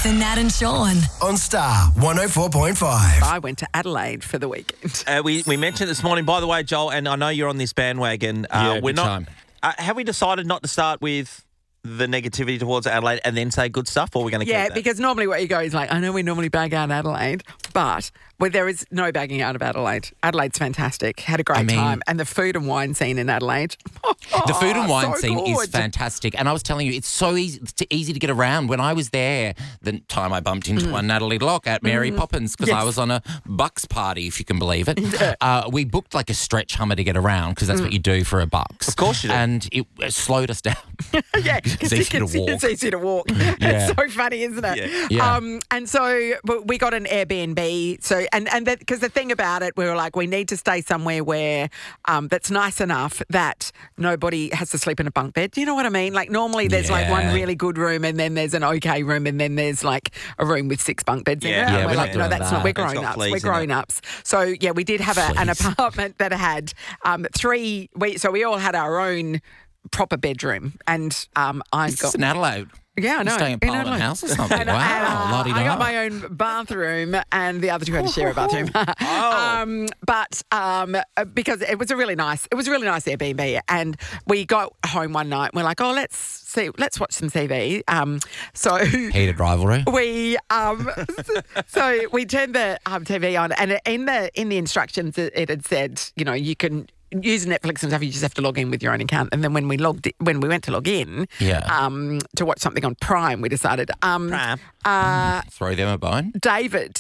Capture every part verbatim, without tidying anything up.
Nathan, Nat and Sean. On Star one oh four point five. I went to Adelaide for the weekend. Uh, we, we mentioned this morning, by the way, Joel, and I know you're on this bandwagon. Uh, Yeah, we're big not. time. Uh, have we decided not to start with the negativity towards Adelaide and then say good stuff, or we're going to Yeah, keep that? because normally what you go is like, I know we normally bag out Adelaide, but well, there is no bagging out of Adelaide. Adelaide's fantastic. Had a great I mean- time. And the food and wine scene in Adelaide. The food and wine so scene is good. fantastic. And I was telling you, it's so easy, it's easy to get around. When I was there, the time I bumped into one Natalie Locke at Mary Poppins because I Mm. Yes. was on a Bucks party, if you can believe it. Uh, we booked like a stretch Hummer to get around because that's what you do for a Bucks. Of course you do. And it uh, slowed us down. Yeah, It's easy to walk. It's easy to walk. Yeah. It's so funny, isn't it? Yeah. Yeah. Um, and so but we got an Airbnb. So and and because the thing about it, we were like, we need to stay somewhere where um, that's nice enough that nobody has to sleep in a bunk bed. Do you know what I mean? Like normally there's like one Yeah. really good room and then there's an okay room and then there's like a room with six bunk beds Yeah. in it. Yeah, And we're we're not like, no, doing that's that. not. We're It's got grown ups. fleas We're in grown it. ups. So yeah, we did have a, an Fleas. apartment that had um, three. We so we all had our own proper bedroom, and um, I It's got in Adelaide. yeah, I know. You're staying at in Parliament Adelaide. House or something. And, Wow, and, uh, la-di-da. I got my own bathroom, and the other two had to share a bathroom. Oh. um, but um, uh, because it was a really nice, it was a really nice Airbnb, and we got home one night. And we're like, oh, let's see, let's watch some T V. Um, so. Heated rivalry. We um, so we turned the um, T V on, and in the in the instructions it, it had said, you know, you can use Netflix and stuff. You just have to log in with your own account. And then when we logged, when we went to log in, Yeah. um, to watch something on Prime, we decided, um, Prime. uh, Throw them a bone. David,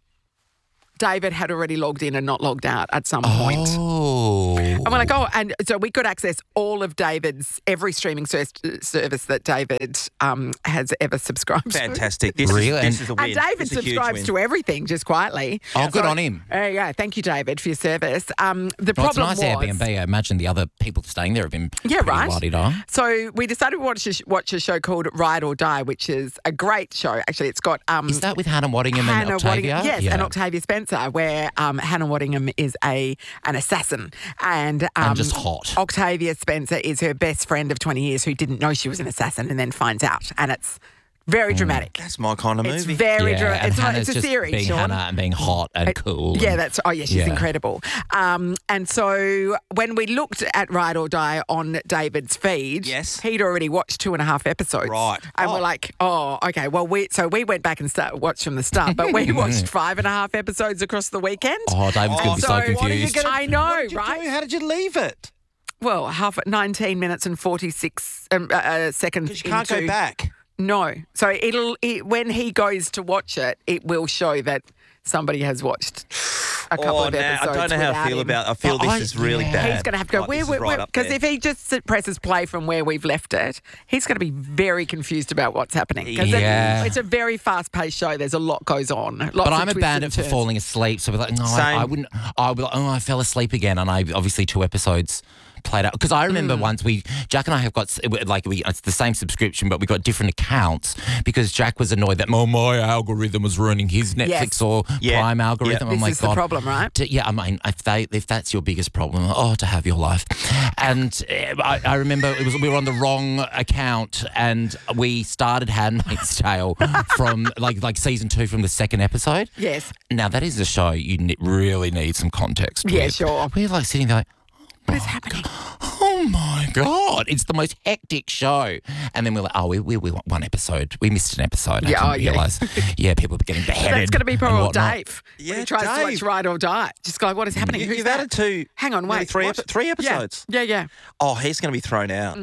David had already logged in and not logged out at some point. Oh. And we're like, oh, and so we could access all of David's, every streaming ser- service that David um, has ever subscribed to. Fantastic. This, Really? is, this is a win. And David This is a huge subscribes win. to everything just quietly. Oh, good on him. Uh, yeah, thank you, David, for your service. Um, the Well, it's a problem nice was, Airbnb. I imagine the other people staying there have been Yeah, pretty right. la-di-da. So we decided to watch a, watch a show called Ride or Die, which is a great show. Actually, it's got um, Is that with Hannah Waddingham and Hannah Octavia? Waddingham, yes, Yeah. and Octavia Spencer, where um, Hannah Waddingham is a an assassin, and um, And just hot. Octavia Spencer is her best friend of twenty years who didn't know she was an assassin and then finds out, and it's very dramatic. That's my kind of It's movie. very Yeah, dramatic. and It's, not, Hannah's it's a just series, being Sean. Hannah and being hot and Uh, cool. Yeah, and- that's oh yeah, she's Yeah. incredible. Um, and so when we looked at Ride or Die on David's feed, Yes. he'd already watched two and a half episodes. Right. And Oh. we're like, oh, okay. Well, we so we went back and start watched from the start, but we watched five and a half episodes across the weekend. Oh, David's going to be so so what are you confused. gonna- I know, What did you right? do? How did you leave it? Well, half nineteen minutes and forty six um, uh, uh, seconds. Because you can't into, go back. No. So it'll it, when he goes to watch it, it will show that somebody has watched a couple Oh, of now, episodes. I don't know how I without feel him. about. I feel Well, this I- is really yeah. bad. He's going to have to go. Like, Where, this is where, right up because there. if he just presses play from where we've left it, he's going to be very confused about what's happening. 'Cause it- Yeah. it's a very fast-paced show. There's a lot goes on. Lots But of I'm a twists bandit and for turns. falling asleep. So we're like, no, I, Same. I wouldn't. I would be like, oh, I fell asleep again. And I obviously two episodes played out. Because I remember once we, Jack and I have got, s- like, we it's the same subscription, but we got different accounts because Jack was annoyed that, oh, my algorithm was ruining his Netflix Yes. or Yeah. Prime algorithm. This I'm like, is the God. problem, right? To- yeah, I mean, if they if that's your biggest problem, oh, to have your life. And uh, I, I remember it was we were on the wrong account, and we started Handmaid's Tale from like like season two from the second episode. Yes. Now that is a show you ne- really need some context. Yeah, with. sure. We're like sitting there like, What is happening? oh my God, it's the most hectic show. And then we're like, oh, we we, we want one episode. We missed an episode. Yeah, I oh, didn't yeah. realise. Yeah, people are getting beheaded. That's going to be and poor old whatnot. Dave. Yeah, when he tries to Dave. watch Ride or Die. Just go, what is happening? You, Who's you've that? added two. Hang on, nearly wait. Three, what? epi- three Yeah. episodes. Yeah, yeah. Oh, he's going to be thrown out.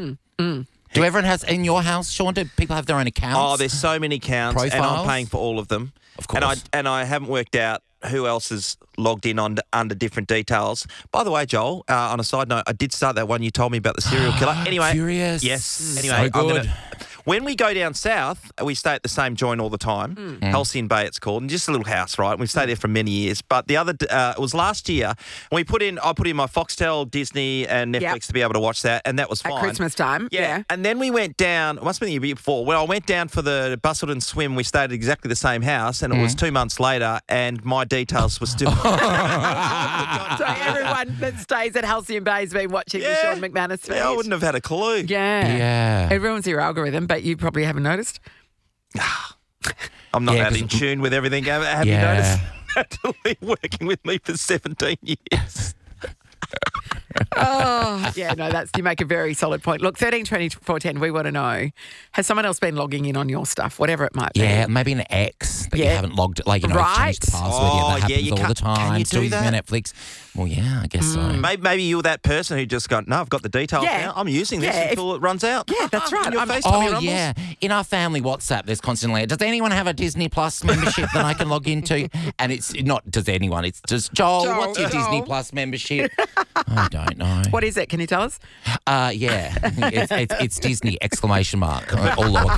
Do everyone has in your house, Sean? Do people have their own accounts? Oh, there's so many counts, and I'm Profiles? paying for all of them. Of And I course. and I haven't worked out who else is logged in on under different details. By the way, Joel, uh, on a side note, I did start that one you told me about the serial killer. Anyway, Furious. yes. Anyway, So I'm good. gonna, when we go down south, we stay at the same joint all the time, Mm. Halcyon Bay it's called, and just a little house, right? We've stayed there for many years. But the other, uh, it was last year, and we put in, I put in my Foxtel, Disney, and Netflix Yep. to be able to watch that, and that was At fine. Christmas time. Yeah. Yeah. And then we went down, it must have been the year before, when I went down for the Busselton swim, we stayed at exactly the same house, and it Mm. was two months later, and my details were still. So everyone that stays at Halcyon Bay has been watching the Sean McManus feed. Yeah, I wouldn't have had a clue. Yeah. Yeah. It ruins your algorithm, but you probably haven't noticed. I'm not Yeah, that 'cause- in tune with everything. Have, have Yeah. you noticed? After working with me for seventeen years. Oh, yeah, no, that's you make a very solid point. Look, thirteen twenty four ten, we want to know, has someone else been logging in on your stuff, whatever it might be? Yeah, maybe an ex that you Yeah. haven't logged, like, you know, Right. changed the password. Oh, yeah, that yeah, happens you all the can't- can time. you Still do using your that? Netflix. Well, yeah, I guess so. Maybe, maybe you're that person who just gone, no, I've got the details Yeah. now. I'm using this Yeah, if- until it runs out. Yeah, that's right. In your I'm- face, Oh, Tommy Rumbles. yeah. In our family WhatsApp, there's constantly, does anyone have a Disney Plus membership that I can log into? And it's not, does anyone? It's just, Joel, Joel, what's your Joel. Disney Plus membership? I don't know. What is it? Can you tell us? Uh, yeah. It's, it's, it's Disney, exclamation mark, all lowercase.